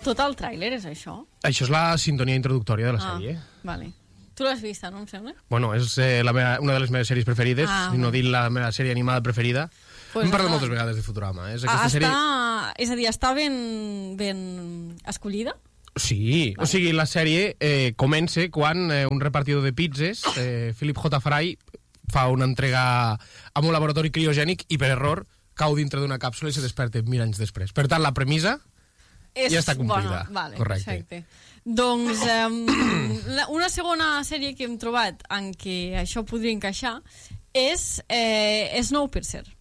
tot el tràiler és això? Això és la sintonia introductòria de la sèrie. Vale. Tu l'has vista, no, em sembla? Bueno, és una de les meves sèries preferides, si no dir la meva sèrie animada preferida. Pues hem parlat moltes vegades de Futurama. És a dir, està ben escollida? Sí, vale. O sigui, la sèrie comença quan un repartidor de pizzas, Philip J. Fry, fa una entrega a un laboratori criogènic i per error cau dintre d'una càpsula i se desperta 1.000 anys després. Per tant, la premissa ja està complida. Bona, vale, correcte. Perfecte. Doncs una segona sèrie que hem trobat en què això podria encaixar és Snowpiercer.